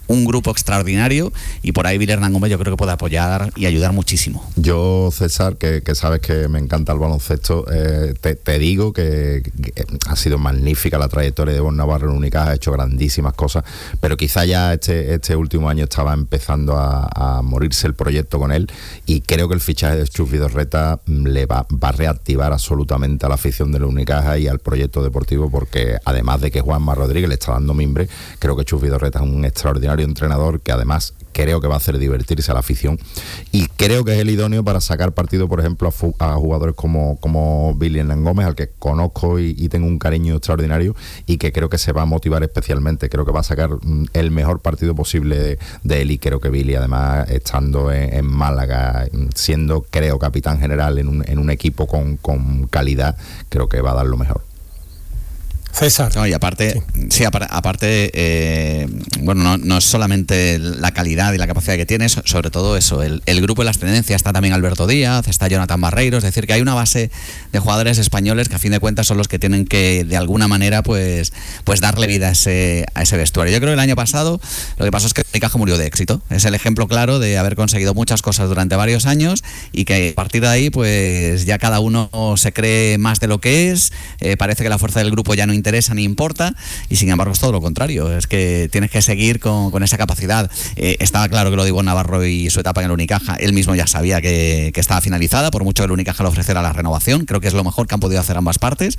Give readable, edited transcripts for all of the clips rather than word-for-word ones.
un grupo extraordinario, y por ahí Billy Hernán Gómez yo creo que puede apoyar y ayudar muchísimo. Yo, César, que sabes que me encanta el baloncesto, te digo que ha sido magnífica la trayectoria de Ivonne Navarro en Unicaja, ha hecho grandísimas cosas, pero quizá ya este último año estaba empezando a morirse el proyecto con él, y creo que el fichaje de Chus Vidorreta le va a reactivar absolutamente a la afición de la Unicaja y al proyecto deportivo, porque además de que Juanma Rodríguez le está dando mimbre, creo que Chus Vidorreta es un extraordinario entrenador que además creo que va a hacer divertirse a la afición, y creo que es el idóneo para sacar partido, por ejemplo, a jugadores como Billy Hernán Gómez, al que conozco y tengo un cariño extraordinario, y que creo que se va a motivar especialmente. Creo que va a sacar el mejor partido posible de él, y creo que Billy, además, estando en Málaga, siendo, creo, capitán general en un equipo con calidad, creo que va a dar lo mejor. César. No, y aparte, sí, bueno, no es solamente la calidad y la capacidad que tiene, sobre todo eso, el grupo de la ascendencia. Está también Alberto Díaz, está Jonathan Barreiro, es decir, que hay una base de jugadores españoles que a fin de cuentas son los que tienen que, de alguna manera, pues darle vida a ese vestuario. Yo creo que el año pasado lo que pasó es que Unicaja murió de éxito. Es el ejemplo claro de haber conseguido muchas cosas durante varios años, y que a partir de ahí, pues ya cada uno se cree más de lo que es. Parece que la fuerza del grupo ya no interesa ni importa, y sin embargo es todo lo contrario, es que tienes que seguir con esa capacidad. Estaba claro que lo de Ivonne Navarro y su etapa en el Unicaja, él mismo ya sabía que estaba finalizada, por mucho que el Unicaja le ofreciera la renovación. Creo que es lo mejor que han podido hacer ambas partes,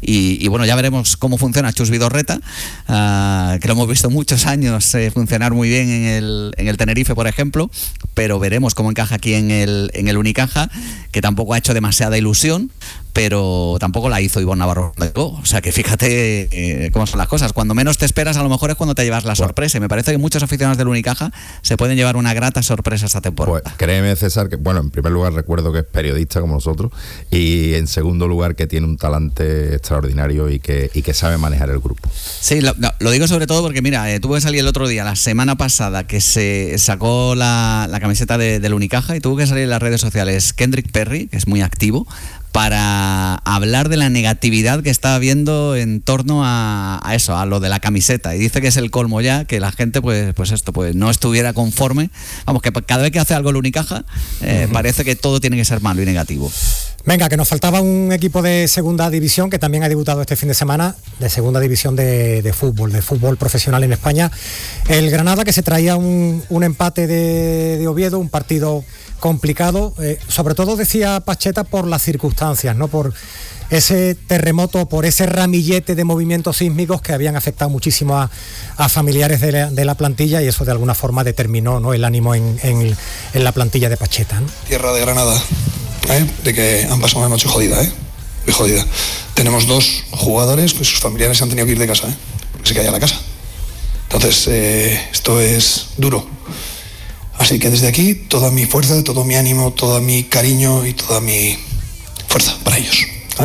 y bueno, ya veremos cómo funciona Chus Vidorreta, que lo hemos visto muchos años funcionar muy bien en el Tenerife, por ejemplo, pero veremos cómo encaja aquí en el Unicaja, que tampoco ha hecho demasiada ilusión, pero tampoco la hizo Ivonne Navarro. O sea que fíjate cómo son las cosas. Cuando menos te esperas, a lo mejor es cuando te llevas la sorpresa. Y me parece que muchos aficionados del Unicaja se pueden llevar una grata sorpresa esta temporada. Pues créeme, César, que bueno, en primer lugar recuerdo que es periodista como nosotros, y en segundo lugar que tiene un talante extraordinario y que sabe manejar el grupo. Sí, lo digo sobre todo porque mira, tuve que salir el otro día, la semana pasada, que se sacó la camiseta del Unicaja, y tuvo que salir en las redes sociales Kendrick Perry, que es muy activo, para hablar de la negatividad que está habiendo en torno a eso, a lo de la camiseta, y dice que es el colmo ya, que la gente pues no estuviera conforme. Vamos, que cada vez que hace algo el Unicaja parece que todo tiene que ser malo y negativo. Venga, que nos faltaba un equipo de segunda división que también ha debutado este fin de semana, de segunda división de fútbol profesional en España. El Granada, que se traía un empate de Oviedo, un partido complicado, sobre todo, decía Pacheta, por las circunstancias, ¿no? Por ese terremoto, por ese ramillete de movimientos sísmicos que habían afectado muchísimo a familiares de la plantilla, y eso de alguna forma determinó, ¿no?, el ánimo en la plantilla de Pacheta, ¿no? Tierra de Granada, de que han pasado una noche jodida, muy jodida. Tenemos 2 jugadores que sus familiares se han tenido que ir de casa, porque se caía la casa. Entonces, esto es duro. Así que desde aquí, toda mi fuerza, todo mi ánimo, todo mi cariño y toda mi fuerza para ellos.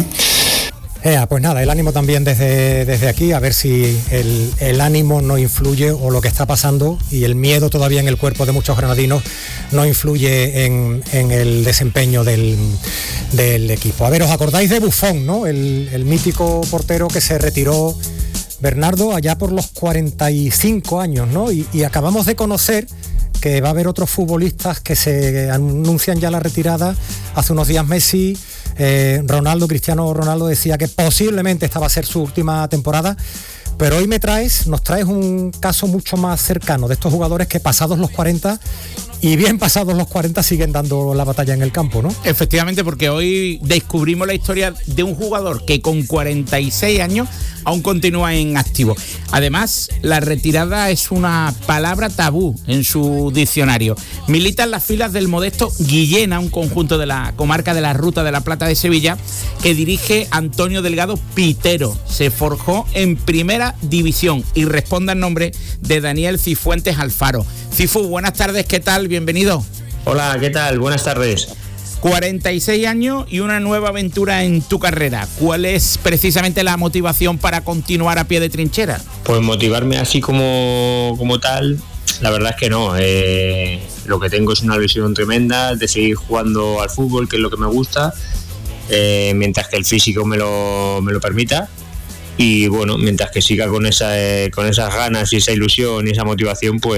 Pues nada, el ánimo también desde aquí, a ver si el ánimo no influye, o lo que está pasando y el miedo todavía en el cuerpo de muchos granadinos no influye en el desempeño del equipo. A ver, ¿os acordáis de Buffon, no? El mítico portero que se retiró, Bernardo, allá por los 45 años, ¿no? Y acabamos de conocer que va a haber otros futbolistas que se anuncian ya la retirada. Hace unos días Messi, Cristiano Ronaldo decía que posiblemente esta va a ser su última temporada, pero hoy nos traes un caso mucho más cercano de estos jugadores que pasados los 40, y bien pasados los 40, siguen dando la batalla en el campo, ¿no? Efectivamente, porque hoy descubrimos la historia de un jugador que con 46 años aún continúa en activo. Además, la retirada es una palabra tabú en su diccionario. Milita en las filas del modesto Guillena, un conjunto de la comarca de la Ruta de la Plata de Sevilla, que dirige Antonio Delgado Pitero. Se forjó en primera división y responde al nombre de Daniel Cifuentes Alfaro. Cifu, buenas tardes, ¿qué tal? Bienvenido. Hola, ¿qué tal? Buenas tardes. 46 años y una nueva aventura en tu carrera. ¿Cuál es precisamente la motivación para continuar a pie de trinchera? Pues motivarme así como tal, la verdad es que no. Lo que tengo es una ilusión tremenda de seguir jugando al fútbol, que es lo que me gusta, mientras que el físico me lo permita. Y bueno, mientras que siga con esas ganas y esa ilusión y esa motivación, pues